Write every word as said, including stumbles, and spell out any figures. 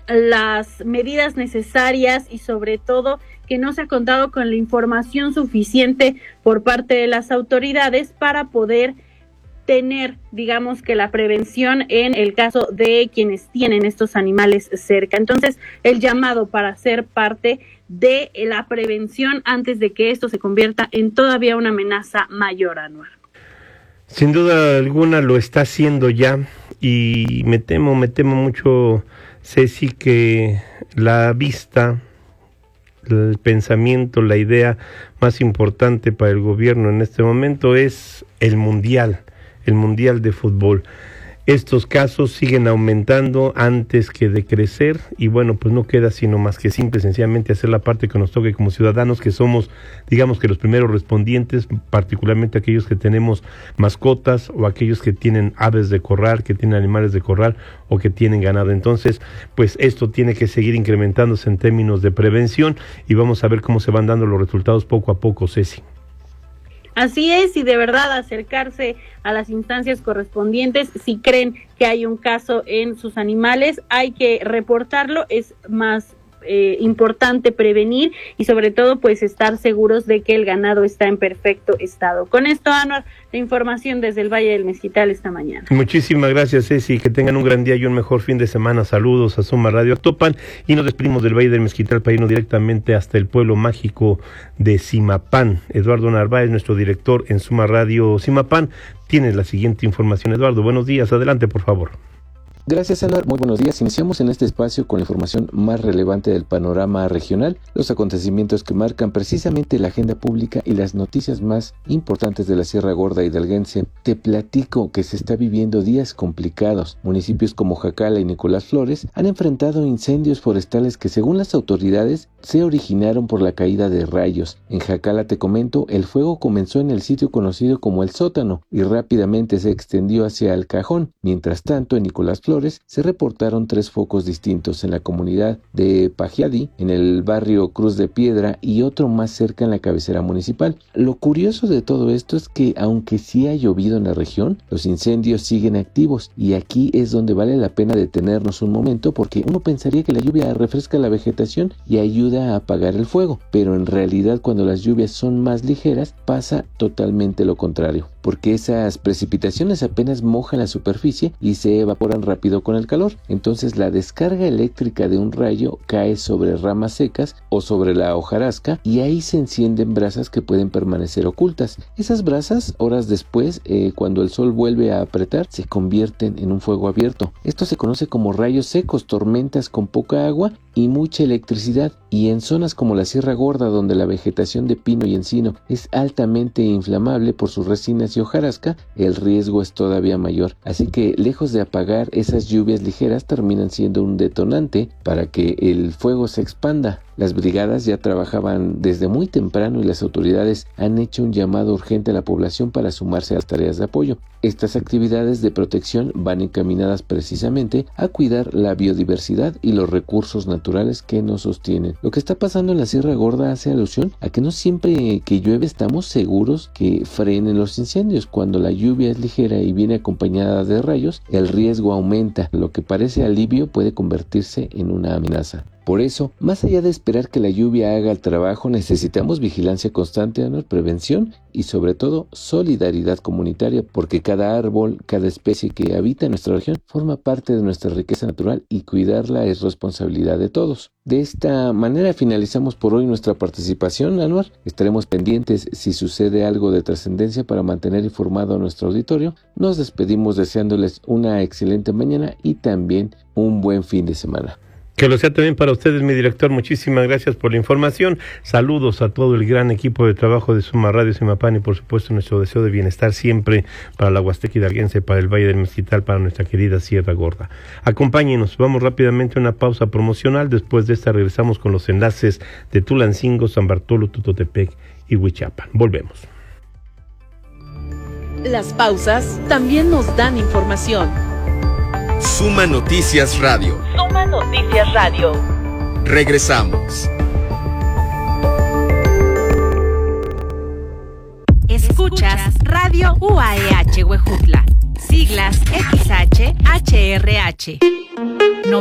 las medidas necesarias y sobre todo que no se ha contado con la información suficiente por parte de las autoridades para poder tener, digamos que la prevención en el caso de quienes tienen estos animales cerca. Entonces, el llamado para ser parte de la prevención antes de que esto se convierta en todavía una amenaza mayor, Anuar. Sin duda alguna lo está haciendo ya, y me temo, me temo mucho, Ceci, que la vista, el pensamiento, la idea más importante para el gobierno en este momento es el mundial, el mundial de fútbol. Estos casos siguen aumentando antes que decrecer, y bueno, pues no queda sino más que simple, sencillamente hacer la parte que nos toque como ciudadanos, que somos, digamos que los primeros respondientes, particularmente aquellos que tenemos mascotas o aquellos que tienen aves de corral, que tienen animales de corral o que tienen ganado. Entonces, pues esto tiene que seguir incrementándose en términos de prevención, y vamos a ver cómo se van dando los resultados poco a poco, Ceci. Así es, y de verdad acercarse a las instancias correspondientes. Si creen que hay un caso en sus animales, hay que reportarlo. Es más eh, importante prevenir y sobre todo pues estar seguros de que el ganado está en perfecto estado. Con esto, Anuar, la información desde el Valle del Mezquital esta mañana. Muchísimas gracias, Ceci, que tengan un gran día y un mejor fin de semana. Saludos a Suma Radio Actopan, y nos despedimos del Valle del Mezquital para irnos directamente hasta el pueblo mágico de Zimapán. Eduardo Narváez, nuestro director en Suma Radio Zimapán, tiene la siguiente información. Eduardo, buenos días, adelante por favor. Gracias, Ana. Muy buenos días. Iniciamos en este espacio con la información más relevante del panorama regional, los acontecimientos que marcan precisamente la agenda pública y las noticias más importantes de la Sierra Gorda hidalguense. Te platico que se está viviendo días complicados. Municipios como Jacala y Nicolás Flores han enfrentado incendios forestales que, según las autoridades, se originaron por la caída de rayos. En Jacala, te comento, el fuego comenzó en el sitio conocido como El Sótano y rápidamente se extendió hacia El Cajón. Mientras tanto, en Nicolás Flores se reportaron tres focos distintos en la comunidad de Pajiadi, en el barrio Cruz de Piedra, y otro más cerca en la cabecera municipal. Lo curioso de todo esto es que, aunque sí ha llovido en la región, los incendios siguen activos, y aquí es donde vale la pena detenernos un momento, porque uno pensaría que la lluvia refresca la vegetación y ayuda a apagar el fuego, pero en realidad cuando las lluvias son más ligeras pasa totalmente lo contrario, porque esas precipitaciones apenas mojan la superficie y se evaporan rápido con el calor. Entonces la descarga eléctrica de un rayo cae sobre ramas secas o sobre la hojarasca, y ahí se encienden brasas que pueden permanecer ocultas. Esas brasas, horas después, eh, cuando el sol vuelve a apretar, se convierten en un fuego abierto. Esto se conoce como rayos secos, tormentas con poca agua y mucha electricidad, y en zonas como la Sierra Gorda, donde la vegetación de pino y encino es altamente inflamable por sus resinas y hojarasca, el riesgo es todavía mayor. Así que, lejos de apagar esas lluvias ligeras, terminan siendo un detonante para que el fuego se expanda. Las brigadas ya trabajaban desde muy temprano y las autoridades han hecho un llamado urgente a la población para sumarse a las tareas de apoyo. Estas actividades de protección van encaminadas precisamente a cuidar la biodiversidad y los recursos naturales que nos sostienen. Lo que está pasando en la Sierra Gorda hace alusión a que no siempre que llueve estamos seguros que frenen los incendios. Cuando la lluvia es ligera y viene acompañada de rayos, el riesgo aumenta. Lo que parece alivio puede convertirse en una amenaza. Por eso, más allá de esperar que la lluvia haga el trabajo, necesitamos vigilancia constante, prevención y sobre todo solidaridad comunitaria, porque cada árbol, cada especie que habita en nuestra región forma parte de nuestra riqueza natural y cuidarla es responsabilidad de todos. De esta manera finalizamos por hoy nuestra participación, Anuar. Estaremos pendientes si sucede algo de trascendencia para mantener informado a nuestro auditorio. Nos despedimos deseándoles una excelente mañana y también un buen fin de semana. Que lo sea también para ustedes, mi director. Muchísimas gracias por la información. Saludos a todo el gran equipo de trabajo de Suma Radio Zimapán y por supuesto nuestro deseo de bienestar siempre para la Huasteca hidalguense, para el Valle del Mezquital, para nuestra querida Sierra Gorda. Acompáñenos, vamos rápidamente a una pausa promocional. Después de esta regresamos con los enlaces de Tulancingo, San Bartolo, Tutotepec y Huichapan. Volvemos. Las pausas también nos dan información. Suma Noticias Radio. Suma Noticias Radio. Regresamos. Escuchas Radio U A E H Huejutla. Siglas X H H R H.